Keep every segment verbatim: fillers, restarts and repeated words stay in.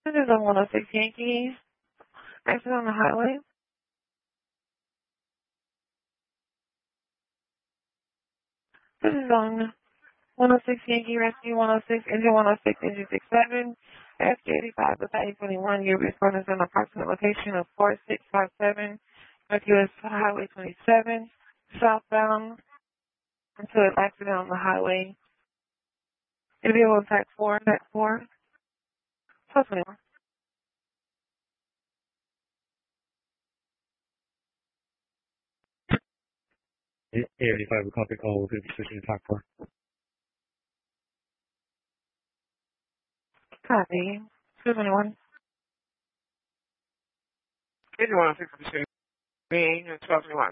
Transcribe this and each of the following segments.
This is on one oh six Yankee. Exit on the highway. This is on one oh six Yankee Rescue one oh six, engine one oh six, engine six seven, S J eighty-five, with eight twenty-one. Your response is an approximate location of four six five seven, U S Highway twenty-seven, southbound, until an accident on the highway. It'll be on track four, track four, twelve twenty-one. eight eighty-five, we copy call, we're going to be switching to track four. Copy. two twenty-one. Engine one oh six, being twelve twenty-one.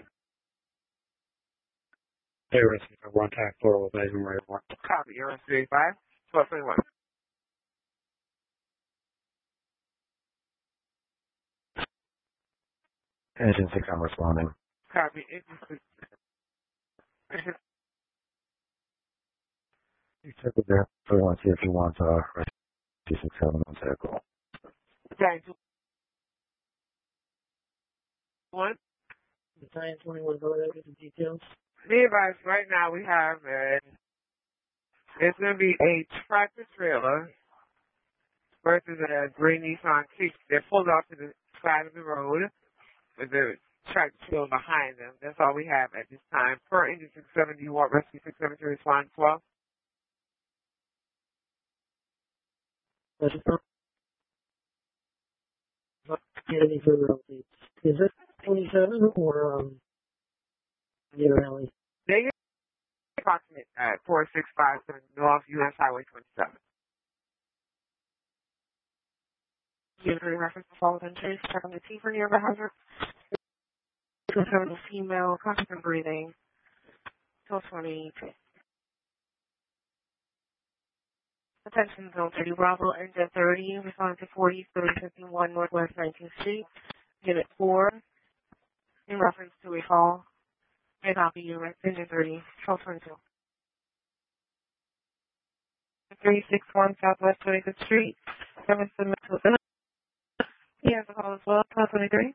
Hey, Rescue, we're on track four with Ivan right one. Copy, you're on three eighty-five, twelve twenty-one. Engine six, I'm responding. Copy, engine six. You check it there, so we want to see if you want uh, Rescue six seven on circle. Thank you. One. Battalion twenty-one, go ahead with the details. The advice right now we have a, it's going to be a tractor trailer versus a green Nissan Kick. They're pulled off to the side of the road with the tractor trailer behind them. That's all we have at this time. Per engine six seven, do you want Rescue six seven to respond as well? Get any further updates? Is it twenty-seven or um, near alley? They get approximate at four six five seven North U S Highway twenty-seven. Give a reference to follow entries. Check on the T for nearby hazard. Confirm the female, constant breathing. twelve twenty-two. Attention zone thirty Bravo, engine thirty, responding to forty, thirty fifty-one Northwest nineteenth Street, unit four, in reference to a call. And copy you, engine thirty, twelve twenty-two. three sixty-one Southwest twenty-fifth Street, Evanston, Minnesota. He has a call as well, twelve twenty-three.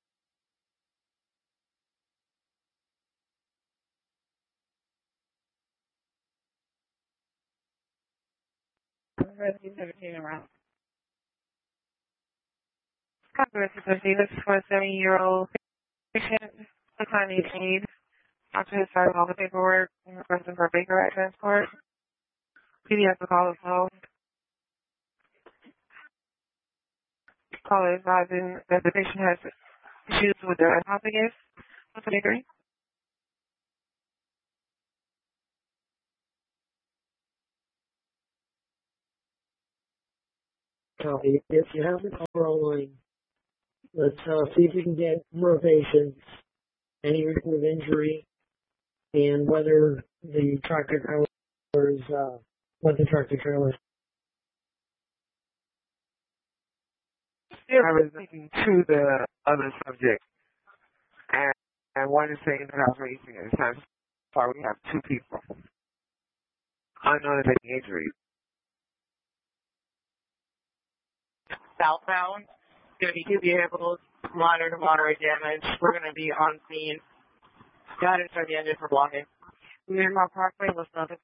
Rescue seventeen around. Copy Rescue seventeen, this is for a seventy-year-old patient declining aid. After his started all the paperwork and requesting for a Baker Act transport. P D has a call as well. Caller advising that the patient has issues with their esophagus. What's the degree? Copy. If you have the caller online, let's uh, see if we can get more patients, any report of injury, and whether the tractor trailer is, uh, what the tractor trailer is. I was thinking to the other subject, and, and one is saying that I was racing at the time. So we have two people. Unknown of any injuries. Southbound, going to be two vehicles, minor to moderate damage. We're going to be on scene. Got it, start the engine for blocking. Miramar Parkway, what's nothing?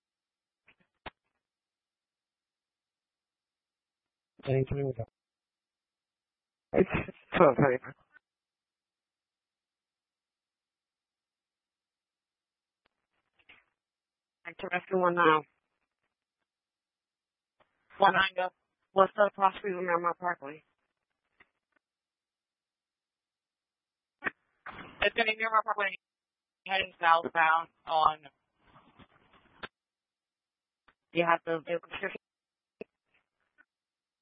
Thank you. It's twelve thirty. And to rescue one now. One nine up. What's the possibly Miramar Parkway? It's going to be Miramar Parkway heading southbound on. You have the vehicle description.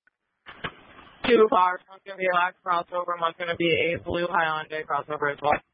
Two cars. One's going to be a black crossover. One's going to be a blue Hyundai crossover as well.